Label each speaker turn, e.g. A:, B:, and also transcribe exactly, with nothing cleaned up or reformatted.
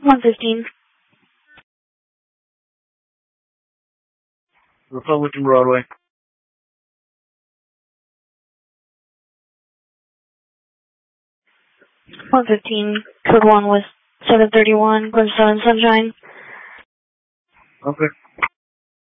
A: one fifteen.
B: Republican Broadway.
A: one fifteen, code one was seven thirty-one, Glenstone and Sunshine.
B: Okay.